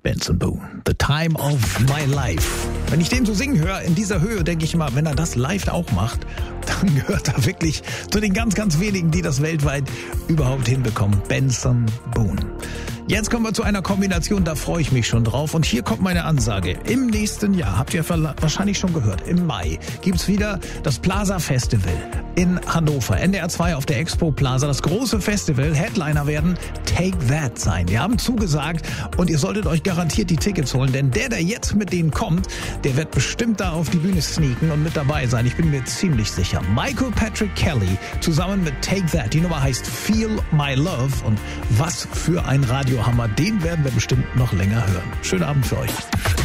Benson Boone, The Time of My Life. Wenn ich den so singen höre, in dieser Höhe, denke ich immer, wenn er das live auch macht, dann gehört er wirklich zu den ganz, ganz wenigen, die das weltweit überhaupt hinbekommen. Benson Boone. Jetzt kommen wir zu einer Kombination, da freue ich mich schon drauf. Und hier kommt meine Ansage. Im nächsten Jahr, habt ihr wahrscheinlich schon gehört, im Mai gibt's wieder das Plaza Festival in Hannover. NDR 2 auf der Expo Plaza. Das große Festival. Headliner werden Take That sein. Die haben zugesagt und ihr solltet euch garantiert die Tickets holen. Denn der jetzt mit denen kommt, der wird bestimmt da auf die Bühne sneaken und mit dabei sein. Ich bin mir ziemlich sicher. Michael Patrick Kelly zusammen mit Take That. Die Nummer heißt Feel My Love. Und was für ein Radiohammer. Den werden wir bestimmt noch länger hören. Schönen Abend für euch.